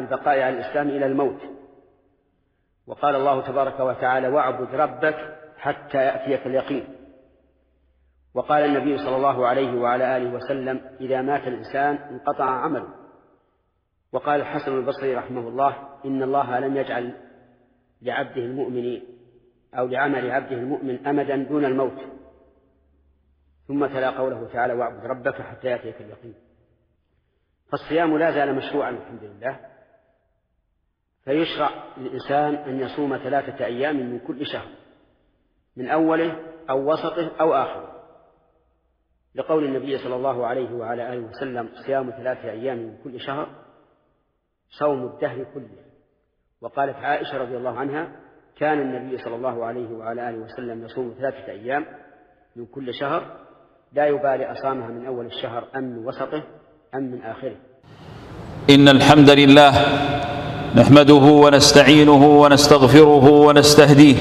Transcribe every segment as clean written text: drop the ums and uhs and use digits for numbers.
البقاء على الإسلام إلى الموت. وقال الله تبارك وتعالى: واعبد ربك حتى يأتيك اليقين. وقال النبي صلى الله عليه وعلى آله وسلم: إذا مات الإنسان انقطع عمله. وقال الحسن البصري رحمه الله: إن الله لم يجعل لعبده المؤمن أو لعمل عبده المؤمن أمدا دون الموت. ثم تلا قوله تعالى: واعبد ربك حتى يأتيك اليقين. فالصيام لا زال مشروعا الحمد لله، فيشرع للإنسان أن يصوم 3 أيام من كل شهر، من أوله أو وسطه أو آخره، لقول النبي صلى الله عليه وعلى آله وسلم: صيام 3 أيام من كل شهر صوم الدهر كله. وقالت عائشة رضي الله عنها: كان النبي صلى الله عليه وعلى آله وسلم يصوم 3 أيام من كل شهر، لا يبالي أصامها من أول الشهر أم من وسطه أم من آخره. إن الحمد لله نحمده ونستعينه ونستغفره ونستهديه،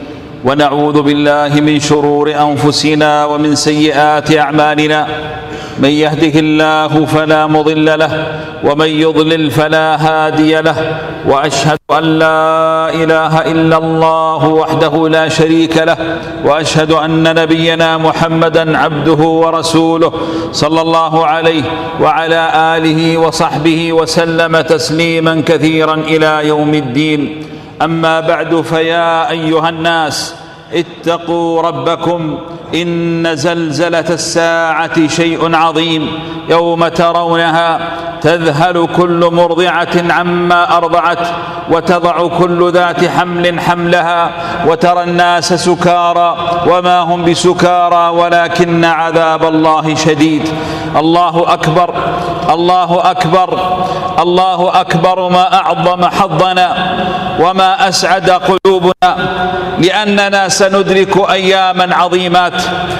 ونعوذ بالله من شرور أنفسنا ومن سيئات أعمالنا. من يهده الله فلا مضل له، ومن يضلل فلا هادي له. وأشهد أن لا إله إلا الله وحده لا شريك له، وأشهد أن نبينا محمدا عبده ورسوله صلى الله عليه وعلى آله وصحبه وسلم تسليما كثيرا إلى يوم الدين. أما بعد، فيا أيها الناس اتقوا ربكم، إن زلزلة الساعة شيء عظيم، يوم ترونها تذهل كل مرضعة عما أرضعت، وتضع كل ذات حمل حملها، وترى الناس سكارى وما هم بسكارى ولكن عذاب الله شديد. الله أكبر، الله أكبر، الله أكبر. ما أعظم حظنا وما أسعد قلوبنا، لأننا سندرك أياما عظيمات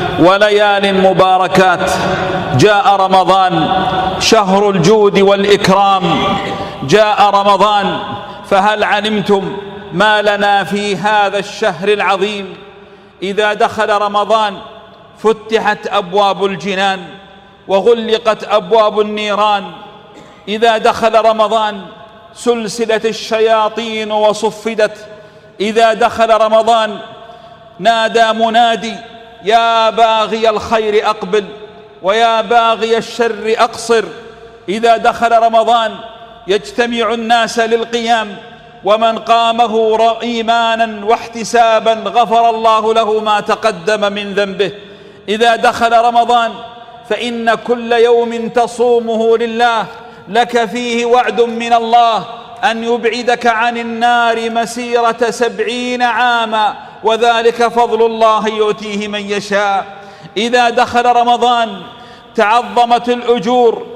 وليال مباركات. جاء رمضان شهر الجود والإكرام، جاء رمضان، فهل علمتم ما لنا في هذا الشهر العظيم؟ إذا دخل رمضان فتحت أبواب الجنان وغلقت أبواب النيران. إذا دخل رمضان سلسلت الشياطين وصفدت. إذا دخل رمضان نادى منادي: يا باغي الخير أقبل، ويا باغي الشر أقصر. إذا دخل رمضان يجتمع الناس للقيام، ومن قامه إيمانا واحتسابا غفر الله له ما تقدم من ذنبه. إذا دخل رمضان فإن كل يوم تصومه لله لك فيه وعد من الله أن يبعدك عن النار مسيرة 70 عاما، وذلك فضل الله يؤتيه من يشاء. إذا دخل رمضان تعظمت الأجور،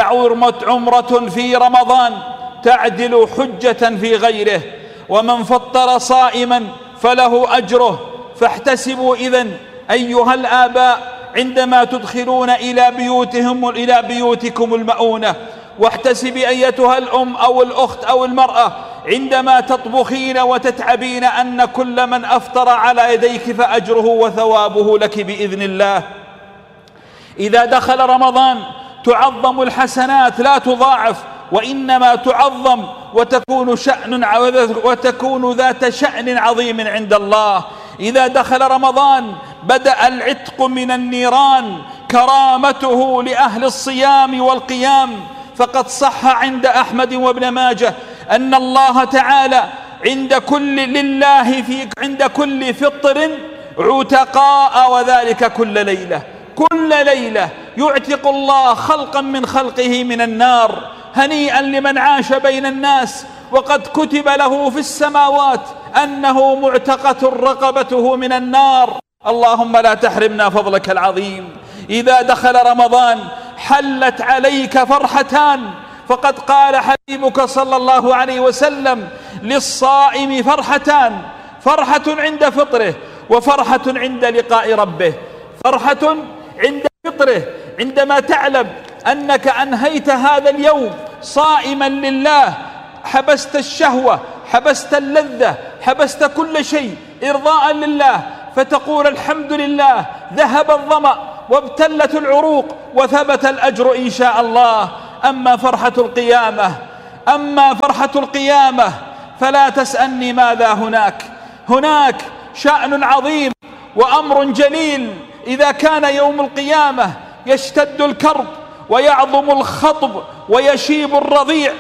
عمرة في رمضان تعدل حجة في غيره، ومن فطر صائما فله أجره. فاحتسبوا إذن أيها الآباء عندما تدخلون إلى بيوتكم المؤونة، واحتسبي أيتها الأم أو الأخت أو المرأة عندما تطبخين وتتعبين أن كل من أفطر على يديك فأجره وثوابه لك بإذن الله. إذا دخل رمضان تعظم الحسنات لا تضاعف، وإنما تعظم وتكون ذات شأن عظيم عند الله. إذا دخل رمضان بدأ العتق من النيران، كرامته لأهل الصيام والقيام. فقد صح عند أحمد وابن ماجه أن الله تعالى عند كل فطر عتقاء، وذلك كل ليلة. كل ليلة يعتق الله خلقا من خلقه من النار. هنيئا لمن عاش بين الناس وقد كتب له في السماوات أنه معتقة رقبته من النار. اللهم لا تحرمنا فضلك العظيم. إذا دخل رمضان حلت عليك فرحتان، فقد قال حبيبك صلى الله عليه وسلم: للصائم فرحتان، فرحة عند فطره وفرحة عند لقاء ربه. فرحة عند فطره عندما تعلم أنك أنهيت هذا اليوم صائما لله، حبست الشهوة، حبست اللذة، حبست كل شيء إرضاء لله، فتقول الحمد لله، ذهب الظمأ وابتلت العروق وثبت الأجر إن شاء الله. أما فرحة القيامة أما فرحة القيامة فلا تسألني ماذا هناك. هناك شأن عظيم وأمر جليل. إذا كان يوم القيامة يشتد الكرب ويعظم الخطب ويشيب الرضيع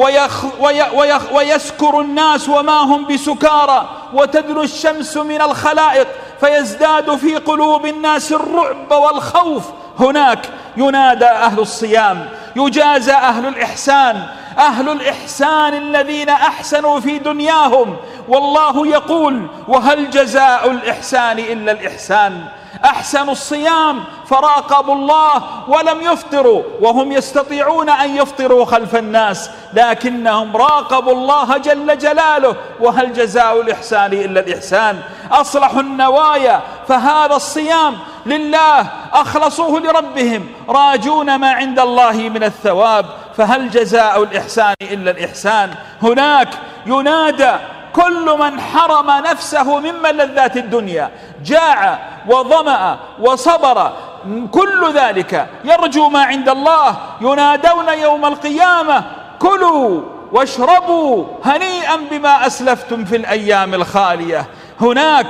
ويسكر الناس وما هم بسكارى وتدنو الشمس من الخلائق فيزداد في قلوب الناس الرعب والخوف، هناك ينادى أهل الصيام، يجازى أهل الإحسان، أهل الإحسان الذين أحسنوا في دنياهم. والله يقول: وهل جزاء الإحسان إلا الإحسان. أحسنوا الصيام فراقبوا الله ولم يفطروا، وهم يستطيعون أن يفطروا خلف الناس، لكنهم راقبوا الله جل جلاله. وهل جزاء الإحسان إلا الإحسان. أصلحوا النوايا، فهذا الصيام لله، أخلصوه لربهم، راجون ما عند الله من الثواب. فهل جزاء الإحسان إلا الإحسان. هناك ينادى كل من حرم نفسه من ملذات الدنيا، جاع وظمأ وصبر، كل ذلك يرجو ما عند الله، ينادون يوم القيامة: كلوا واشربوا هنيئا بما أسلفتم في الأيام الخالية. هناك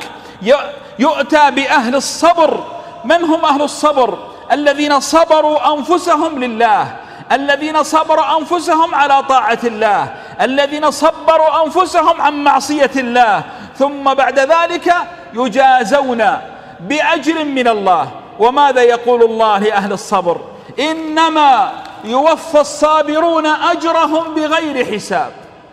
يؤتى بأهل الصبر. من هم أهل الصبر؟ الذين صبروا أنفسهم لله، الذين صبروا أنفسهم على طاعة الله، الذين صبروا أنفسهم عن معصية الله، ثم بعد ذلك يجازون بأجر من الله. وماذا يقول الله لأهل الصبر؟ إنما يوفى الصابرون أجرهم بغير حساب.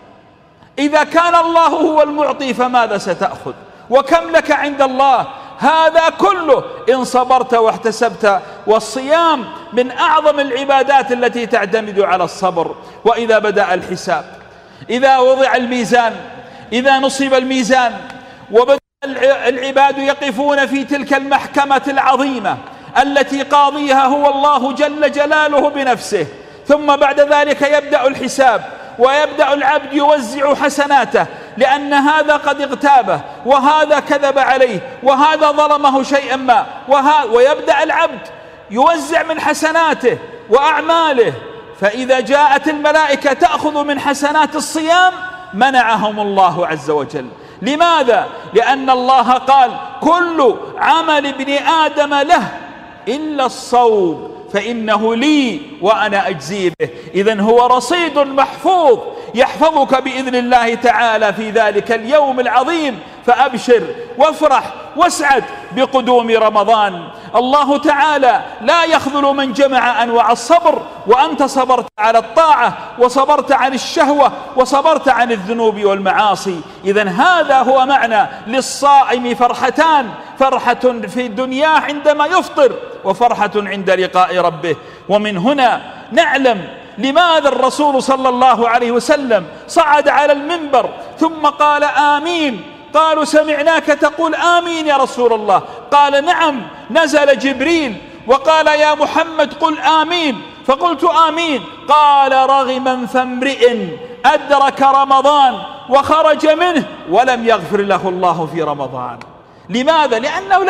إذا كان الله هو المعطي فماذا ستأخذ؟ وكم لك عند الله؟ هذا كله إن صبرت واحتسبت. والصيام من أعظم العبادات التي تعتمد على الصبر. وإذا بدأ الحساب، إذا وضع الميزان، إذا نصب الميزان وبدأ العباد يقفون في تلك المحكمة العظيمة التي قاضيها هو الله جل جلاله بنفسه، ثم بعد ذلك يبدأ الحساب، ويبدأ العبد يوزع حسناته، لأن هذا قد اغتابه، وهذا كذب عليه، وهذا ظلمه شيئا ما، ويبدأ العبد يوزع من حسناته وأعماله. فإذا جاءت الملائكة تأخذ من حسنات الصيام منعهم الله عز وجل. لماذا؟ لأن الله قال: كل عمل ابن آدم له إلا الصوم فإنه لي وأنا أجزي به. إذن هو رصيد محفوظ يحفظك بإذن الله تعالى في ذلك اليوم العظيم. فأبشر وافرح واسعد بقدوم رمضان. الله تعالى لا يخذل من جمع أنواع الصبر، وأنت صبرت على الطاعة، وصبرت عن الشهوة، وصبرت عن الذنوب والمعاصي. إذن هذا هو معنى للصائم فرحتان: فرحة في الدنيا عندما يفطر، وفرحة عند لقاء ربه. ومن هنا نعلم لماذا الرسول صلى الله عليه وسلم صعد على المنبر ثم قال: آمين. قالوا: سمعناك تقول آمين يا رسول الله. قال: نعم، نزل جبريل وقال: يا محمد قل آمين، فقلت آمين. قال: رغما فامرئ أدرك رمضان وخرج منه ولم يغفر له الله في رمضان. لماذا؟ لأنه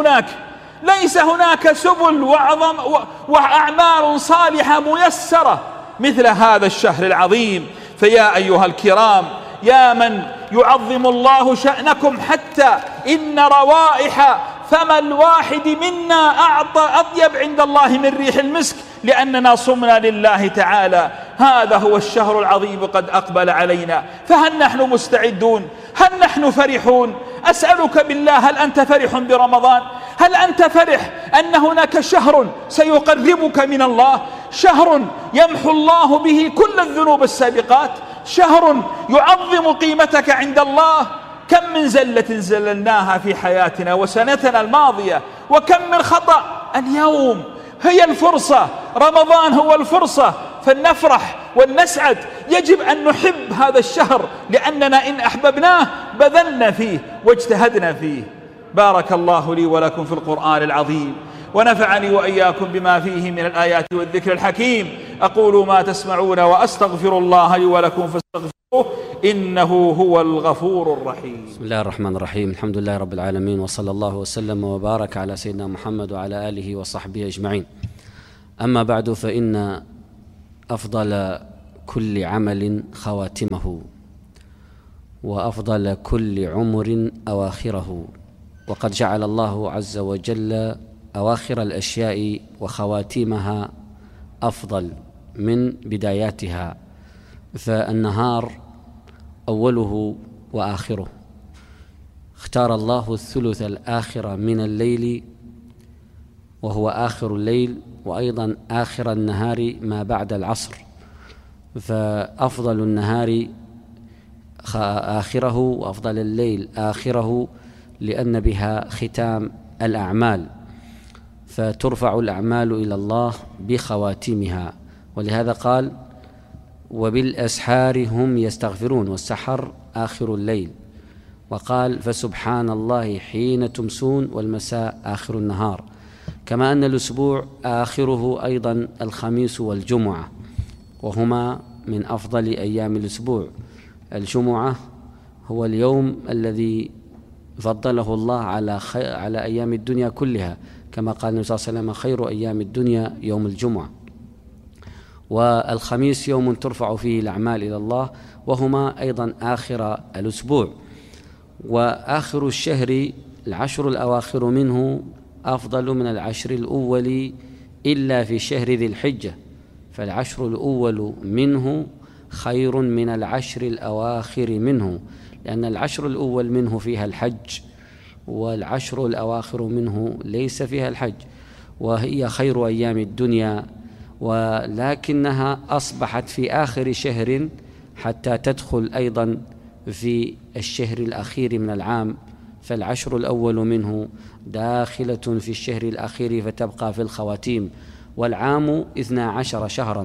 ليس هناك سبل وأعمال صالحة ميسرة مثل هذا الشهر العظيم. فيا أيها الكرام، يا من يعظم الله شأنكم، حتى إن روائح فم الواحد منا أطيب عند الله من ريح المسك، لأننا صمنا لله تعالى. هذا هو الشهر العظيم قد أقبل علينا، فهل نحن مستعدون؟ هل نحن فرحون؟ أسألك بالله، هل أنت فرح برمضان؟ هل أنت فرح أن هناك شهر سيقربك من الله، شهر يمحو الله به كل الذنوب السابقات، شهر يعظم قيمتك عند الله؟ كم من زلة زللناها في حياتنا وسنتنا الماضية، وكم من خطأ. اليوم هي الفرصة، رمضان هو الفرصة، فلنفرح ولنسعد. يجب أن نحب هذا الشهر، لأننا إن أحببناه بذلنا فيه واجتهدنا فيه. بارك الله لي ولكم في القرآن العظيم، ونفعني وإياكم بما فيه من الآيات والذكر الحكيم. أقول ما تسمعون وأستغفر الله لي ولكم فاستغفروه إنه هو الغفور الرحيم. بسم الله الرحمن الرحيم. الحمد لله رب العالمين، وصلى الله وسلم وبارك على سيدنا محمد وعلى آله وصحبه أجمعين. أما بعد، فإن أفضل كل عمل خواتمه، وأفضل كل عمر أواخره. وقد جعل الله عز وجل أواخر الأشياء وخواتيمها أفضل من بداياتها، فالنهار أوله وآخره. اختار الله الثلث الآخر من الليل وهو آخر الليل، وأيضا آخر النهار ما بعد العصر، فأفضل النهار آخره وأفضل الليل آخره، لأن بها ختام الأعمال، فترفع الأعمال إلى الله بخواتيمها. ولهذا قال: وبالأسحار هم يستغفرون، والسحر آخر الليل. وقال: فسبحان الله حين تمسون، والمساء آخر النهار. كما أن الأسبوع آخره أيضا الخميس والجمعة، وهما من أفضل أيام الأسبوع. الجمعة هو اليوم الذي فضله الله على أيام الدنيا كلها، كما قال النبي صلى الله عليه وسلم: خير أيام الدنيا يوم الجمعة. والخميس يوم ترفع فيه الأعمال إلى الله، وهما أيضا آخر الأسبوع. وآخر الشهر العشر الأواخر منه أفضل من العشر الأول إلا في شهر ذي الحجة، فالعشر الأول منه خير من العشر الأواخر منه، لأن العشر الأول منه فيها الحج، والعشر الأواخر منه ليس فيها الحج، وهي خير أيام الدنيا، ولكنها أصبحت في آخر شهر حتى تدخل أيضا في الشهر الأخير من العام، فالعشر الأول منه داخلة في الشهر الأخير فتبقى في الخواتيم. والعام 12 شهرا،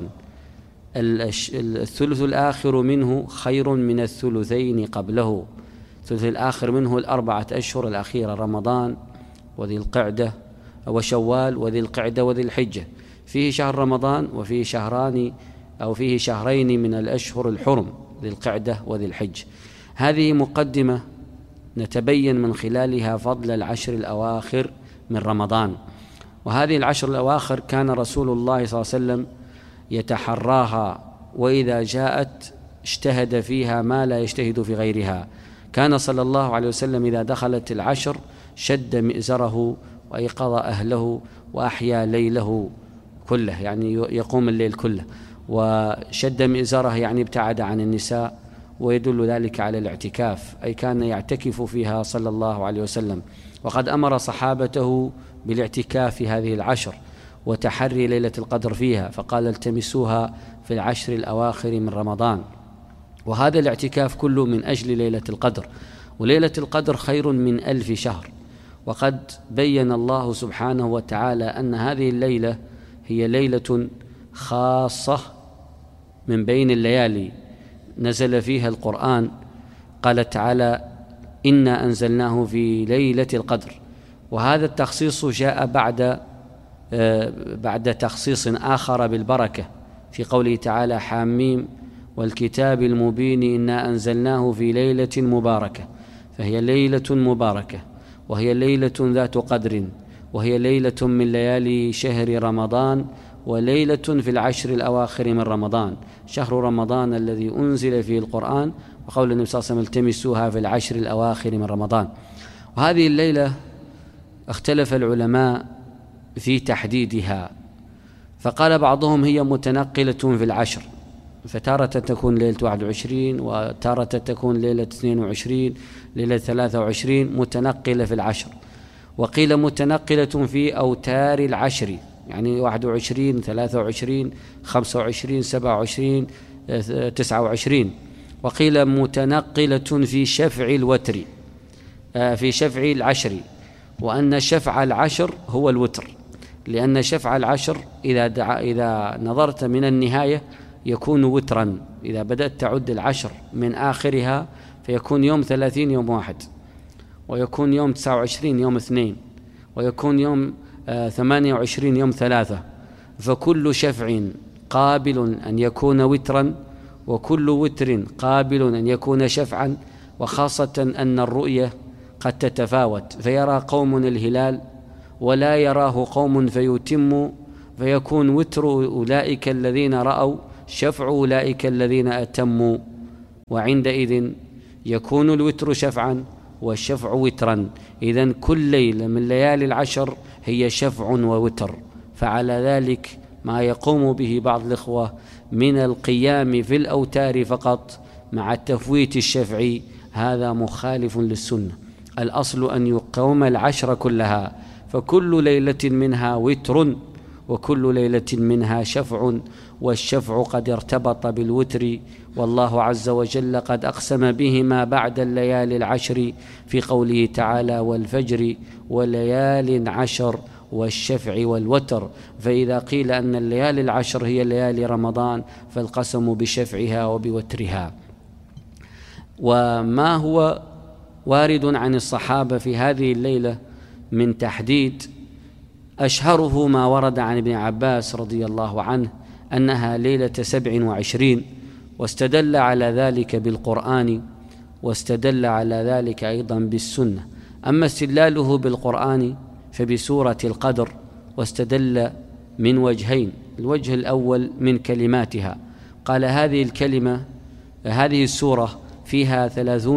الثلث الآخر منه خير من الثلثين قبله. الثلث الآخر منه 4 أشهر الأخيرة: رمضان وذي القعدة وشوال وذي القعدة وذي الحجة، فيه شهر رمضان وفيه شهران أو فيه شهرين من الأشهر الحرم، ذي القعدة وذي الحج. هذه مقدمة نتبين من خلالها فضل العشر الأواخر من رمضان. وهذه العشر الأواخر كان رسول الله صلى الله عليه وسلم يتحراها، وإذا جاءت اجتهد فيها ما لا يجتهد في غيرها. كان صلى الله عليه وسلم إذا دخلت العشر شد مئزره وأيقظ أهله وأحيا ليله كله، يعني يقوم الليل كله. وشد مئزره يعني ابتعد عن النساء، ويدل ذلك على الاعتكاف، أي كان يعتكف فيها صلى الله عليه وسلم. وقد أمر صحابته بالاعتكاف في هذه العشر وتحري ليلة القدر فيها، فقال: التمسوها في العشر الأواخر من رمضان. وهذا الاعتكاف كله من أجل ليلة القدر، وليلة القدر خير من 1000 شهر. وقد بين الله سبحانه وتعالى أن هذه الليلة هي ليلة خاصة من بين الليالي نزل فيها القرآن. قال تعالى: إنا أنزلناه في ليلة القدر. وهذا التخصيص جاء بعد تخصيص آخر بالبركة في قوله تعالى: حاميم والكتاب المبين إنا أنزلناه في ليلة مباركة. فهي ليلة مباركة، وهي ليلة ذات قدر، وهي ليلة من ليالي شهر رمضان، وليلة في العشر الأواخر من رمضان، شهر رمضان الذي أنزل فيه القرآن. وقول النبي صلى الله عليه وسلم: التمسوها في العشر الأواخر من رمضان. وهذه الليلة اختلف العلماء في تحديدها، فقال بعضهم: هي متنقلة في العشر، فتارة تكون ليلة 21، وتارة تكون ليلة 22، ليلة 23، متنقلة في العشر. وقيل متنقلة في أوتار العشر، يعني 21 23 25 27 29. وقيل متنقلة في شفع الوتر، في شفع العشر، وأن شفع العشر هو الوتر، لأن شفع العشر إذا نظرت من النهاية يكون وترا. إذا بدأت تعد العشر من آخرها فيكون يوم 30 يوم 1، ويكون يوم 29 يوم 2، ويكون يوم 28 يوم 3. فكل شفع قابل أن يكون وترا، وكل وتر قابل أن يكون شفعا، وخاصة أن الرؤية قد تتفاوت، فيرى قوم الهلال ولا يراه قوم فيتم، فيكون وتر أولئك الذين رأوا شفع أولئك الذين أتموا، وعندئذ يكون الوتر شفعا والشفع وترا. إذن كل ليلة من ليالي العشر هي شفع ووتر. فعلى ذلك ما يقوم به بعض الإخوة من القيام في الأوتار فقط مع التفويت الشفع هذا مخالف للسنة. الأصل أن يقوم العشر كلها، فكل ليلة منها وتر وكل ليلة منها شفع، والشفع قد ارتبط بالوتر، والله عز وجل قد أقسم بهما بعد الليالي العشر في قوله تعالى: والفجر وليال عشر والشفع والوتر. فإذا قيل أن الليالي العشر هي ليالي رمضان فالقسم بشفعها وبوترها. وما هو وارد عن الصحابة في هذه الليلة من تحديد، أشهره ما ورد عن ابن عباس رضي الله عنه أنها ليلة 27، واستدل على ذلك بالقرآن، واستدل على ذلك أيضا بالسنة. أما استدلاله بالقرآن فبسورة القدر، واستدل من وجهين: الوجه الأول من كلماتها، قال هذه السورة فيها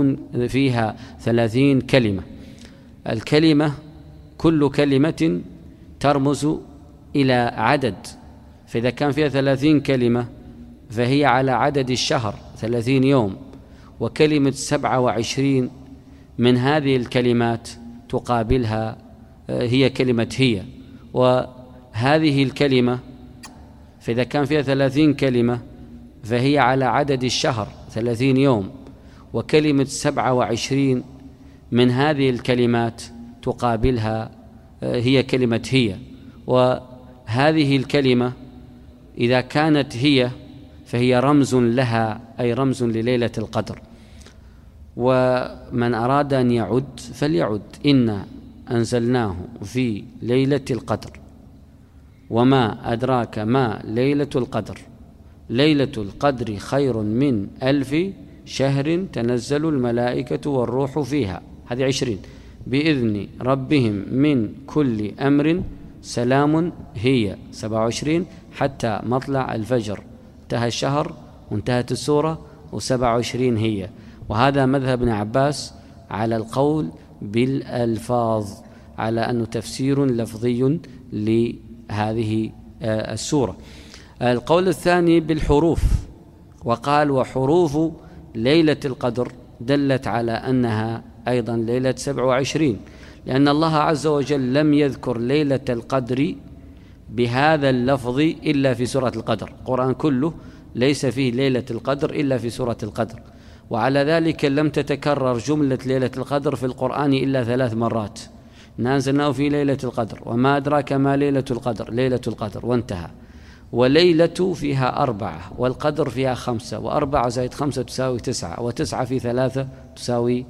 30 كلمة. الكلمة كل كلمة ترمز إلى عدد، فإذا كان فيها 30 كلمة فهي على عدد الشهر 30 يوم، وكلمة 27 من هذه الكلمات تقابلها هي كلمة هي. وهذه الكلمة فإذا كان فيها 30 كلمة فهي على عدد الشهر 30 يوم، وكلمة 27 من هذه الكلمات تقابلها هي كلمة هي. وهذه الكلمة إذا كانت هي فهي رمز لها، أي رمز لليلة القدر. ومن أراد أن يعد فليعد: إنا أنزلناه في ليلة القدر، وما أدراك ما ليلة القدر، ليلة القدر خير من 1000 شهر تنزل الملائكة والروح فيها، هذه 20، بإذن ربهم من كل أمر سلام هي 27 حتى مطلع الفجر. انتهى الشهر وانتهت السورة و27 هي. وهذا مذهب ابن عباس على القول بالألفاظ، على أنه تفسير لفظي لهذه السورة. القول الثاني بالحروف، وقال: وحروف ليلة القدر دلت على أنها أيضا ليلة 27، لأن الله عز وجل لم يذكر ليلة القدر بهذا اللفظ إلا في سورة القدر. القرآن كله ليس فيه ليلة القدر إلا في سورة القدر، وعلى ذلك لم تتكرر جملة ليلة القدر في القرآن إلا 3 مرات: نازلناه في ليلة القدر، وما أدراك ما ليلة القدر، ليلة القدر، وانتهى. وليلة فيها 4، والقدر فيها 5، و4 زائد 5 تساوي 9، و9 في 3 تساوي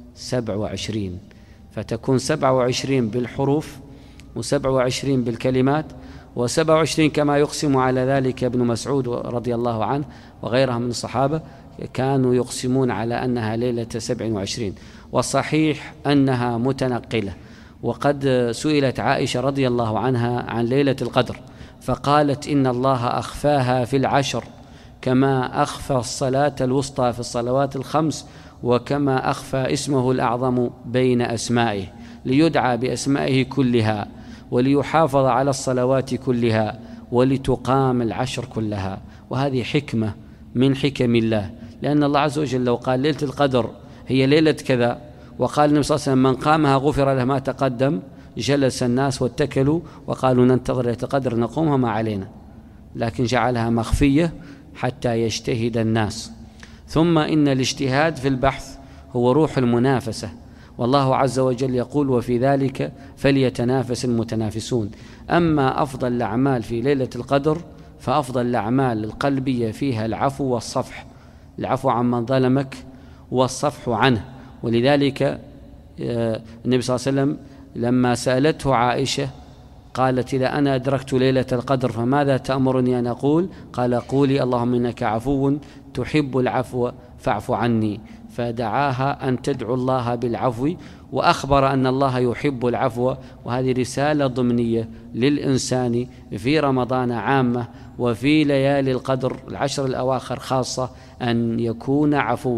27. فتكون 27 بالحروف، و27 بالكلمات، و27 كما يقسم على ذلك ابن مسعود رضي الله عنه وغيرها من الصحابة، كانوا يقسمون على أنها ليلة 27. والصحيح أنها متنقلة. وقد سئلت عائشة رضي الله عنها عن ليلة القدر فقالت: إن الله أخفاها في العشر كما أخفى الصلاة الوسطى في الصلوات ال5، وكما أخفى اسمه الأعظم بين أسمائه، ليدعى بأسمائه كلها، وليحافظ على الصلوات كلها، ولتقام العشر كلها. وهذه حكمة من حكم الله، لأن الله عز وجل لو قال ليلة القدر هي ليلة كذا، وقال النبي صلى الله عليه وسلم: من قامها غفر له ما تقدم، جلس الناس واتكلوا وقالوا: ننتظر ليلة القدر نقومها ما علينا، لكن جعلها مخفية حتى يجتهد الناس. ثم إن الاجتهاد في البحث هو روح المنافسة، والله عز وجل يقول: وفي ذلك فليتنافس المتنافسون. أما أفضل الأعمال في ليلة القدر فأفضل الأعمال القلبية فيها العفو والصفح، العفو عمن ظلمك والصفح عنه. ولذلك النبي صلى الله عليه وسلم لما سألته عائشة قالت: إذا أنا أدركت ليلة القدر فماذا تأمرني أن أقول؟ قال: قولي اللهم إنك عفو تحب العفو فاعف عني، فدعاها أن تدعو الله بالعفو، وأخبر أن الله يحب العفو. وهذه رسالة ضمنية للإنسان في رمضان عامة، وفي ليالي القدر العشر الأواخر خاصة، أن يكون عفوا